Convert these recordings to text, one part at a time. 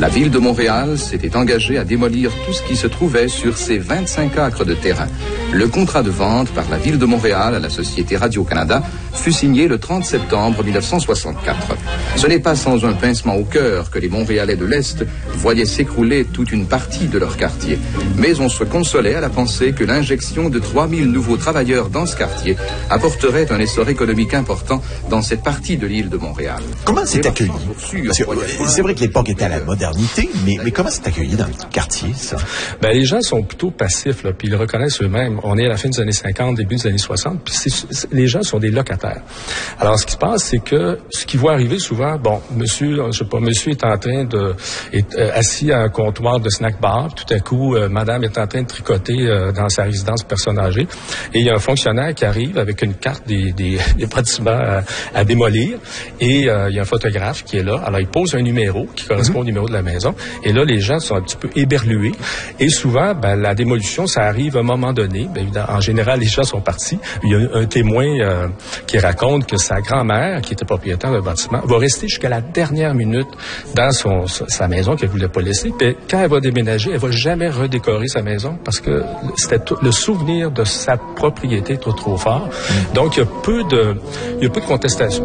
La ville de Montréal s'était engagée à démolir tout ce qui se trouvait sur ces 25 acres de terrain. Le contrat de vente par la ville de Montréal à la société Radio-Canada fut signé le 30 septembre 1964. Ce n'est pas sans un pincement au cœur que les Montréalais de l'Est voyaient s'écrouler toute une partie de leur quartier. Mais on se consolait à la pensée que l'injection de 3000 nouveaux travailleurs dans ce quartier apporterait un essor économique important dans cette partie de l'île de Montréal. Comment c'est accueilli? C'est vrai que l'époque était à la modernité, mais comment c'est accueilli dans le quartier, ça? Ben, les gens sont plutôt passifs, là, puis ils reconnaissent eux-mêmes. On est à la fin des années 50, début des années 60, puis les gens sont des locataires. Alors, ce qui se passe, c'est que ce qui voit arriver souvent, bon, monsieur est en train est assis à un comptoir de snack bar, tout à coup, madame est en train de tricoter dans sa résidence personne âgée, et il y a un fonctionnaire qui arrive avec une carte des bâtiments à démolir, et il y a un photographe qui est là. Alors, il pose un numéro qui correspond au numéro de la maison, et là, les gens sont un petit peu éberlués, et souvent, ben, la démolition, ça arrive à un moment donné. Ben, en général, les gens sont partis. Il y a un témoin qui raconte que sa grand-mère, qui était propriétaire d'un bâtiment, va rester jusqu'à la dernière minute dans sa maison qu'elle voulait pas laisser. Puis quand elle va déménager, elle va jamais redécorer sa maison parce que c'était le souvenir de sa propriété était trop fort. Donc, il y a peu de contestation.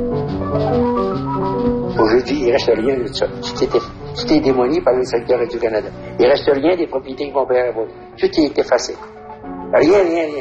Aujourd'hui, il reste rien de ça. Tout est démoli par le secteur Radio-Canada. Il reste rien des propriétés qui vont payer à la Tout est effacé. Rien.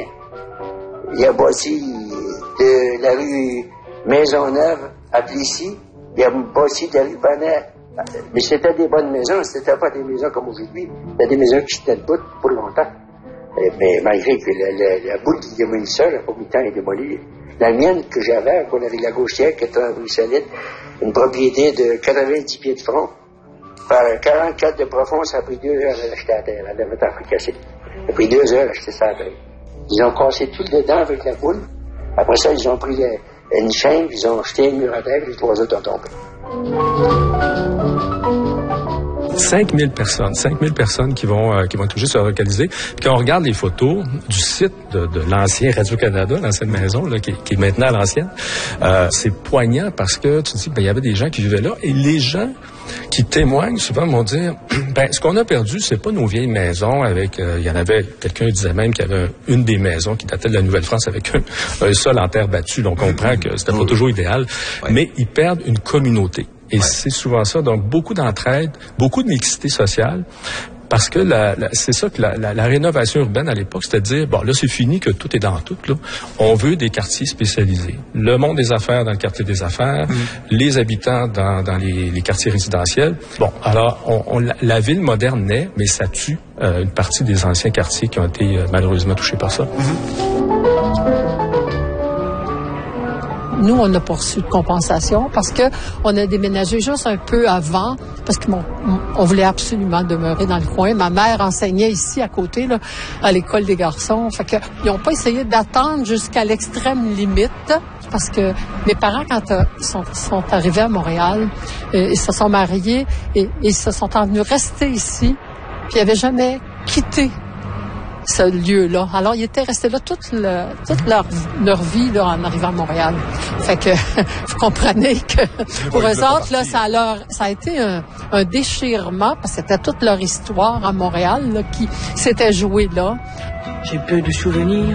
Il a bâti de la rue Maisonneuve à Plessis. Il a bâti de la rue Bonnet. Mais c'était des bonnes maisons. C'était pas des maisons comme aujourd'hui. C'était des maisons qui étaient debout pour longtemps. Mais malgré que la boule qui démolit ça, la premier temps est démolie. La mienne que j'avais, qu'on avait la gauchière, qui était en rue Solide, une propriété de 90 pieds de front, par 44 de profond, ça a pris 2 heures à l'acheter à terre. Elle avait tant cassé. Ça a pris 2 heures à acheter ça à terre. Ils ont cassé tout le dedans avec la boule. Après ça, ils ont pris une chaîne, puis ils ont jeté un mur à terre, puis les 3 autres ont tombé. 5000 personnes qui vont être obligées de se relocaliser. Puis quand on regarde les photos du site de l'ancien Radio-Canada, l'ancienne maison, là, qui est maintenant à l'ancienne, c'est poignant parce que tu te dis, ben, il y avait des gens qui vivaient là et les gens qui témoignent souvent vont dire, ben, ce qu'on a perdu, c'est pas nos vieilles maisons avec, il y en avait, quelqu'un disait même qu'il y avait une des maisons qui datait de la Nouvelle-France avec un sol en terre battue. Donc, on comprend que c'était pas toujours idéal. Ouais. Mais ils perdent une communauté. Et c'est souvent ça. Donc, beaucoup d'entraide, beaucoup de mixité sociale. Parce que c'est ça que la rénovation urbaine à l'époque, c'était de dire, bon, là, c'est fini que tout est dans tout, là. On veut des quartiers spécialisés. Le monde des affaires dans le quartier des affaires, les habitants dans les quartiers résidentiels. Bon, alors, la ville moderne naît, mais ça tue une partie des anciens quartiers qui ont été malheureusement touchés par ça. Nous, on n'a pas reçu de compensation parce que on a déménagé juste un peu avant parce que on voulait absolument demeurer dans le coin. Ma mère enseignait ici à côté, là, à l'école des garçons. Fait que ils n'ont pas essayé d'attendre jusqu'à l'extrême limite parce que mes parents, quand sont arrivés à Montréal, ils se sont mariés et ils se sont venus rester ici. Puis ils n'avaient jamais quitté ce lieu-là. Alors, ils étaient restés là toute leur vie là, en arrivant à Montréal. Fait que vous comprenez que pour eux autres, là, ça a été un déchirement parce que c'était toute leur histoire à Montréal là, qui s'était jouée là. J'ai peu de souvenirs